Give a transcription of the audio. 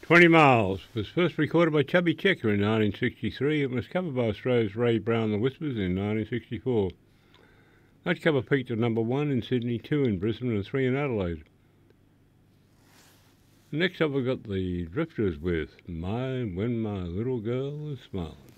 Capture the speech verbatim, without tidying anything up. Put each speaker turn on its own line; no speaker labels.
twenty Miles was first recorded by Chubby Checker in nineteen sixty-three. It was covered by Australia's Ray Brown the Whispers in nineteen sixty-four. That cover peaked at number one in Sydney, two in Brisbane and three in Adelaide. Next up we've got the Drifters with My When My Little Girl Is Smiling.